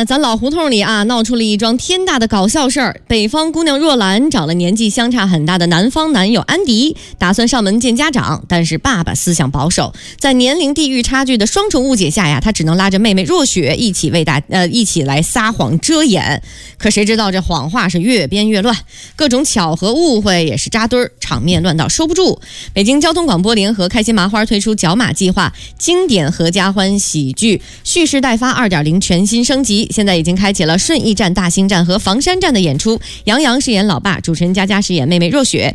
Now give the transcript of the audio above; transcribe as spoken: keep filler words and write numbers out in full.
呢，咱老胡同里啊，闹出了一桩天大的搞笑事儿。北方姑娘若兰找了年纪相差很大的南方男友安迪，打算上门见家长，但是爸爸思想保守，在年龄地域差距的双重误解下呀，他只能拉着妹妹若雪一起为大呃一起来撒谎遮掩。可谁知道这谎话是越编越乱，各种巧合误会也是扎堆儿，场面乱到收不住。北京交通广播联合开心麻花推出角马计划，经典合家欢喜剧蓄势待发 二点零 全新升级，现在已经开启了顺义站、大兴站和房山站的演出。杨洋饰演老爸，主持人佳佳饰演妹妹若雪。